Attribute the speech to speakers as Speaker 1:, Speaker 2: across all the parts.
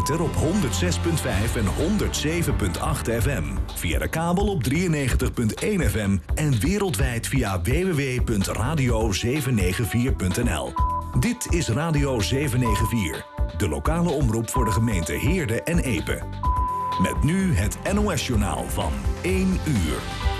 Speaker 1: ether op 106.5 en 107.8 FM. Via de kabel op 93.1 FM en wereldwijd via www.radio794.nl. Dit is Radio 794, de lokale omroep voor de gemeente Heerde en Epe. Met nu het NOS-journaal van 1 uur.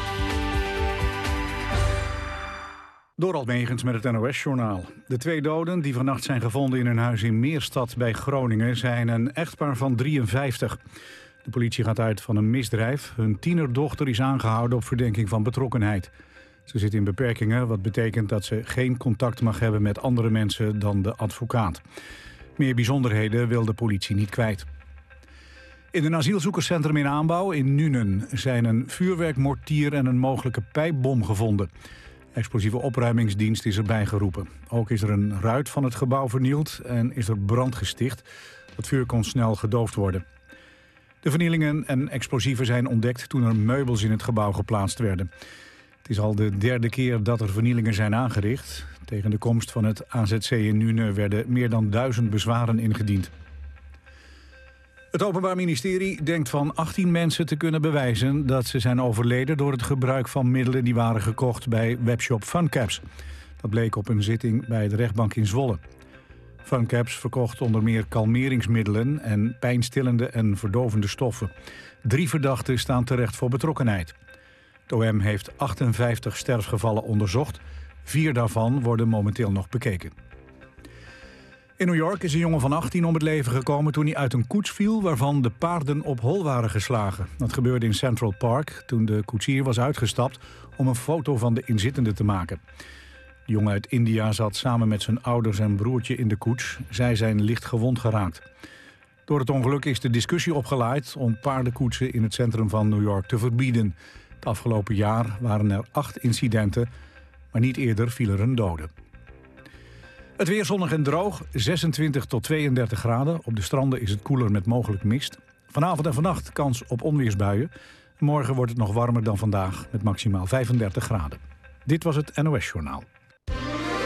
Speaker 2: Dorald Megens met het NOS-journaal. De 2 doden die vannacht zijn gevonden in een huis in Meerstad bij Groningen zijn een echtpaar van 53. De politie gaat uit van een misdrijf. Hun tienerdochter is aangehouden op verdenking van betrokkenheid. Ze zit in beperkingen, wat betekent dat ze geen contact mag hebben met andere mensen dan de advocaat. Meer bijzonderheden wil de politie niet kwijt. In een asielzoekerscentrum in aanbouw in Nuenen zijn een vuurwerkmortier en een mogelijke pijpbom gevonden. Explosieve opruimingsdienst is erbij geroepen. Ook is er een ruit van het gebouw vernield en is er brand gesticht. Het vuur kon snel gedoofd worden. De vernielingen en explosieven zijn ontdekt toen er meubels in het gebouw geplaatst werden. Het is al de 3e keer dat er vernielingen zijn aangericht. Tegen de komst van het AZC in Nuenen werden meer dan 1000 bezwaren ingediend. Het Openbaar Ministerie denkt van 18 mensen te kunnen bewijzen dat ze zijn overleden door het gebruik van middelen die waren gekocht bij webshop Funcaps. Dat bleek op een zitting bij de rechtbank in Zwolle. Funcaps verkocht onder meer kalmeringsmiddelen en pijnstillende en verdovende stoffen. 3 verdachten staan terecht voor betrokkenheid. Het OM heeft 58 sterfgevallen onderzocht. 4 daarvan worden momenteel nog bekeken. In New York is een jongen van 18 om het leven gekomen toen hij uit een koets viel waarvan de paarden op hol waren geslagen. Dat gebeurde in Central Park toen de koetsier was uitgestapt om een foto van de inzittenden te maken. De jongen uit India zat samen met zijn ouders en broertje in de koets. Zij zijn licht gewond geraakt. Door het ongeluk is de discussie opgelaaid om paardenkoetsen in het centrum van New York te verbieden. Het afgelopen jaar waren er 8 incidenten, maar niet eerder viel er een dode. Het weer zonnig en droog, 26 tot 32 graden. Op de stranden is het koeler met mogelijk mist. Vanavond en vannacht kans op onweersbuien. Morgen wordt het nog warmer dan vandaag met maximaal 35 graden. Dit was het NOS-journaal.